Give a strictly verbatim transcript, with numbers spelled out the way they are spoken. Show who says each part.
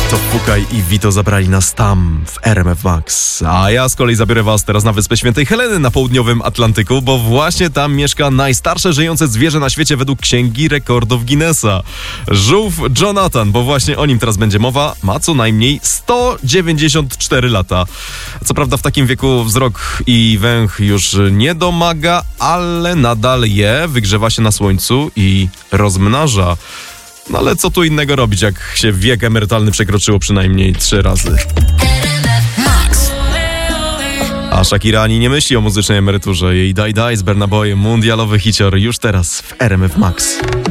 Speaker 1: To Pukaj i Vito zabrali nas tam w R M F Max. A ja z kolei zabiorę was teraz na Wyspę Świętej Heleny na południowym Atlantyku, bo właśnie tam mieszka najstarsze żyjące zwierzę na świecie według Księgi Rekordów Guinnessa. Żółw Jonathan, bo właśnie o nim teraz będzie mowa, ma co najmniej sto dziewięćdziesiąt cztery lata. Co prawda w takim wieku wzrok i węch już nie domaga, ale nadal je, wygrzewa się na słońcu i rozmnaża. No ale co tu innego robić, jak się wiek emerytalny przekroczyło przynajmniej trzy razy. A Shakira ani nie myśli o muzycznej emeryturze. Jej Die Die z Burna Boy, mundialowy hicior już teraz w R M F Max.